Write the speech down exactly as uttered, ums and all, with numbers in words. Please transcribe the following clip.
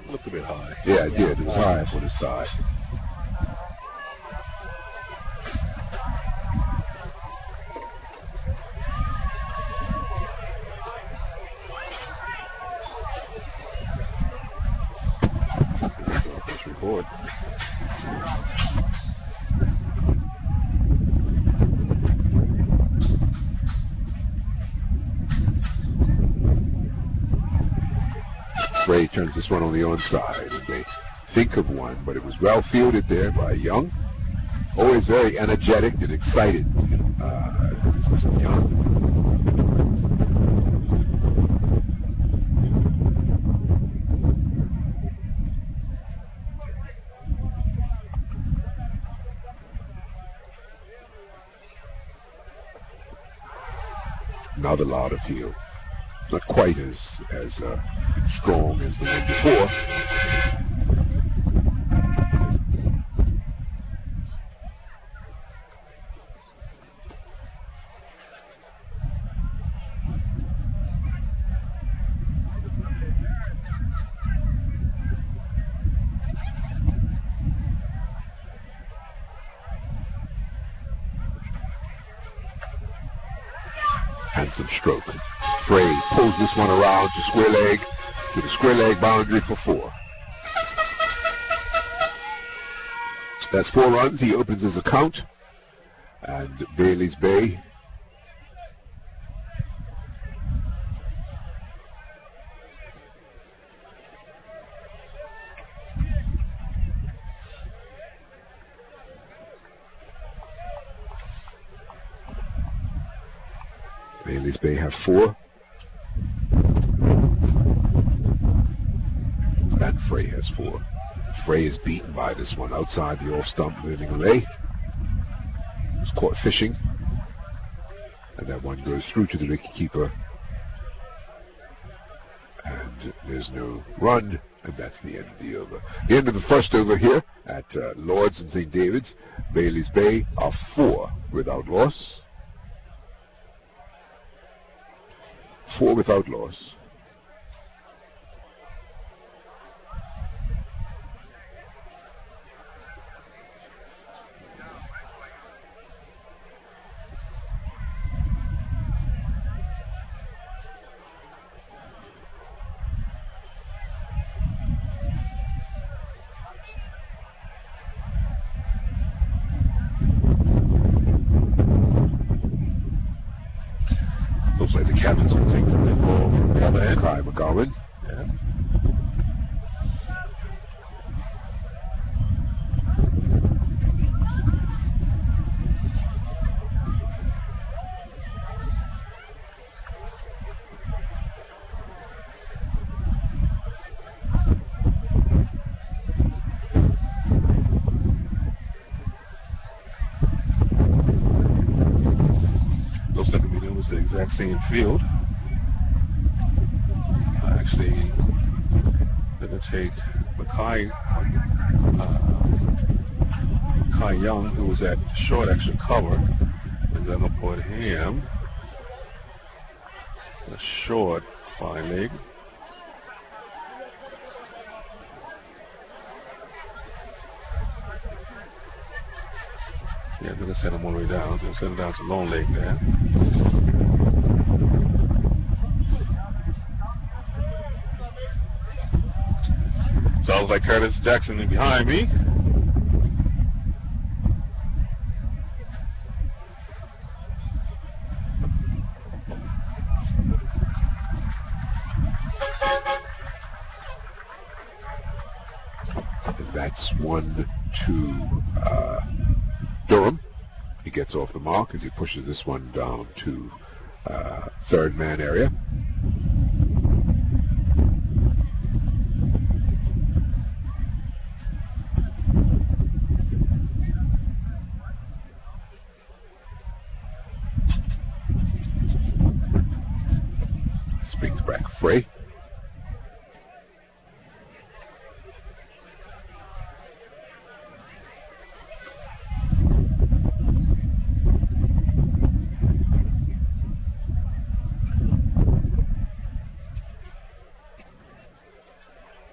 Looked a bit high. Yeah, it did. It was high up on his thigh. Report. Frey turns this one on the onside, and they think of one, but it was well fielded there by Young. Always very energetic and excited, uh, Mister Young. Another loud appeal. Not quite as as uh, strong as the one before. Handsome stroke. Frey pulls this one around to square leg, to the square leg boundary for four. That's four runs. He opens his account, and Bailey's Bay Bailey's Bay have four. And Frey has four. Frey is beaten by this one outside the off stump, moving away. He was caught fishing. And that one goes through to the wicketkeeper. And there's no run, and that's the end of the over. The end of the first over here at uh, Lords and Saint David's. Bailey's Bay are four without loss. Four without loss. Looks like the captain's going to take the ball from the other end. Kai McGowan. Yeah. Looks like it was the exact same field. Actually, they're going to take Mackay, uh, Kai Young, who was at short extra cover, and then they'll put him a short fine leg. Yeah, they're going to send him all the way down. They're going to send him down to long leg there. Sounds like Curtis Jackson behind me. And that's one to uh, Durham. He gets off the mark as he pushes this one down to uh, third man area. Springs back Frey.